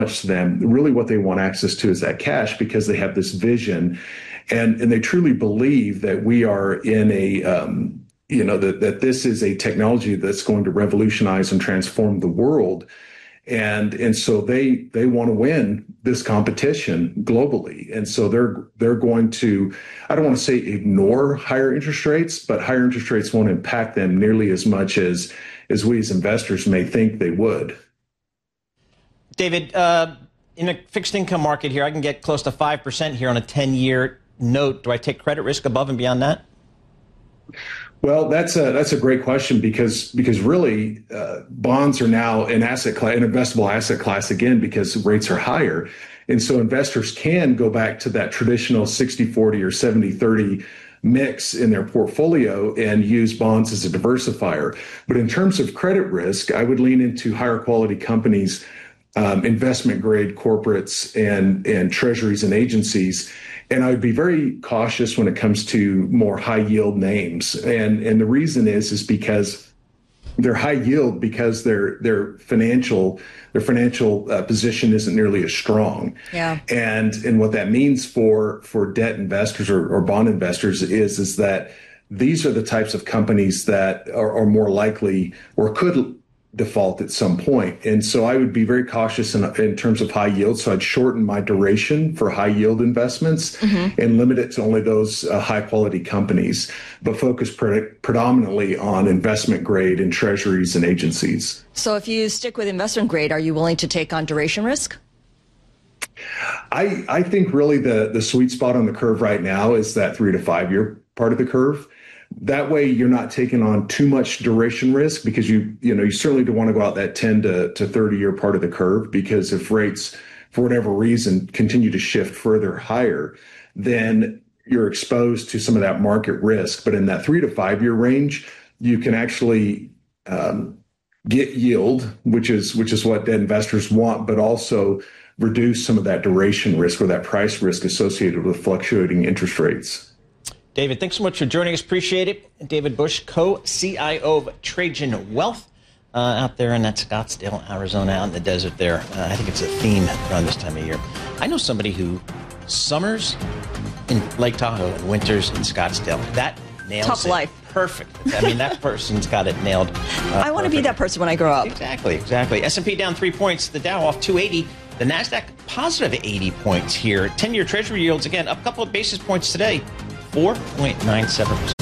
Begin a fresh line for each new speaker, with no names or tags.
to them. Really what they want access to is that cash because they have this vision and they truly believe that we are in a, that this is a technology that's going to revolutionize and transform the world. And so they want to win this competition globally. And so they're going to, I don't want to say ignore higher interest rates, but higher interest rates won't impact them nearly as much as we as investors may think they would.
David, in a fixed income market here, I can get close to 5% here on a 10-year note. Do I take credit risk above and beyond that?
Well, that's a great question because really bonds are now an asset class, an investable asset class again because rates are higher. And so investors can go back to that traditional 60-40 or 70-30 mix in their portfolio and use bonds as a diversifier. But in terms of credit risk, I would lean into higher quality companies, investment grade corporates and treasuries and agencies. And I would be very cautious when it comes to more high yield names. And the reason is because they're high yield because their financial position isn't nearly as strong.
Yeah.
And what that means for debt investors or bond investors is that these are the types of companies that are more likely or could default at some point. And so I would be very cautious in terms of high yield. So I'd shorten my duration for high yield investments and limit it to only those high quality companies, but focus predominantly on investment grade and treasuries and agencies.
So if you stick with investment grade, are you willing to take on duration risk?
I think really the sweet spot on the curve right now is that 3 to 5 year part of the curve. That way, you're not taking on too much duration risk because you certainly don't want to go out that 10 to 30 year part of the curve, because if rates, for whatever reason, continue to shift further higher, then you're exposed to some of that market risk. But in that 3 to 5 year range, you can actually get yield, which is what debt investors want, but also reduce some of that duration risk or that price risk associated with fluctuating interest rates.
David, thanks so much for joining us. Appreciate it. David Bush, co-CIO of Trajan Wealth, out there in that Scottsdale, Arizona, out in the desert there. I think it's a theme around this time of year. I know somebody who summers in Lake Tahoe and winters in Scottsdale. That nails
Tough
it.
life.
Perfect. I mean, that person's got it nailed.
I want to be that person when I grow up.
Exactly. S&P down 3 points. The Dow off 280. The NASDAQ positive 80 points here. 10-year Treasury yields, again, up a couple of basis points today. 4.97%.